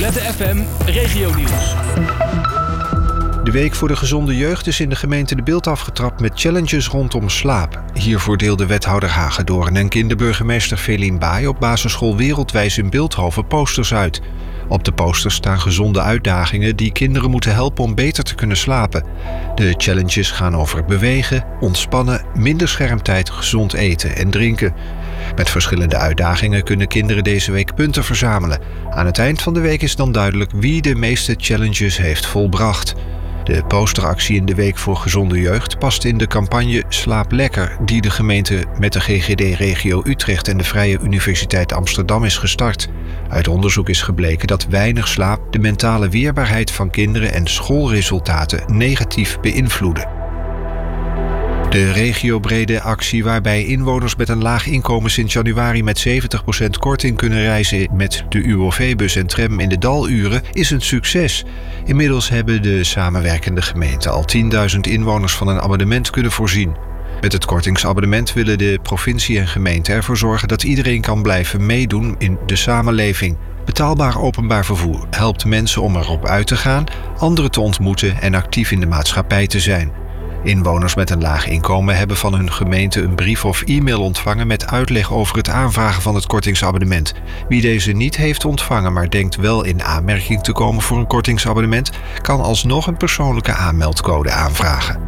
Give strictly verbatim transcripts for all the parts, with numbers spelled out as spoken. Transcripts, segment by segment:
Lette F M Regionieuws. De Week voor de Gezonde Jeugd is in de gemeente De Bilt afgetrapt met challenges rondom slaap. Hiervoor deelde wethouder Hagedoorn en kinderburgemeester Feline Baai op basisschool Wereldwijs in Bilthoven posters uit. Op de posters staan gezonde uitdagingen die kinderen moeten helpen om beter te kunnen slapen. De challenges gaan over bewegen, ontspannen, minder schermtijd, gezond eten en drinken. Met verschillende uitdagingen kunnen kinderen deze week punten verzamelen. Aan het eind van de week is dan duidelijk wie de meeste challenges heeft volbracht. De posteractie in de Week voor Gezonde Jeugd past in de campagne Slaap Lekker, die de gemeente met de G G D-regio Utrecht en de Vrije Universiteit Amsterdam is gestart. Uit onderzoek is gebleken dat weinig slaap de mentale weerbaarheid van kinderen en schoolresultaten negatief beïnvloeden. De regiobrede actie waarbij inwoners met een laag inkomen sinds januari met zeventig procent korting kunnen reizen met de U O V-bus en tram in de daluren is een succes. Inmiddels hebben de samenwerkende gemeenten al tienduizend inwoners van een abonnement kunnen voorzien. Met het kortingsabonnement willen de provincie en gemeente ervoor zorgen dat iedereen kan blijven meedoen in de samenleving. Betaalbaar openbaar vervoer helpt mensen om erop uit te gaan, anderen te ontmoeten en actief in de maatschappij te zijn. Inwoners met een laag inkomen hebben van hun gemeente een brief of e-mail ontvangen met uitleg over het aanvragen van het kortingsabonnement. Wie deze niet heeft ontvangen, maar denkt wel in aanmerking te komen voor een kortingsabonnement, kan alsnog een persoonlijke aanmeldcode aanvragen.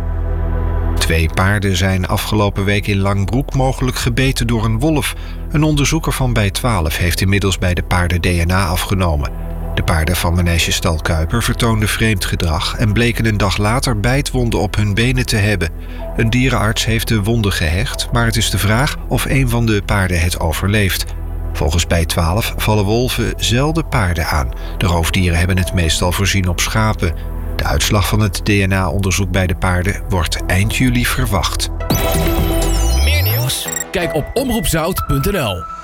Twee paarden zijn afgelopen week in Langbroek mogelijk gebeten door een wolf. Een onderzoeker van bij twaalf heeft inmiddels bij de paarden D N A afgenomen. De paarden van Manegestal Kuiper vertoonden vreemd gedrag en bleken een dag later bijtwonden op hun benen te hebben. Een dierenarts heeft de wonden gehecht, maar het is de vraag of een van de paarden het overleeft. Volgens bij twaalf vallen wolven zelden paarden aan. De roofdieren hebben het meestal voorzien op schapen. De uitslag van het D N A-onderzoek bij de paarden wordt eind juli verwacht. Meer nieuws? Kijk op omroep zout punt n l.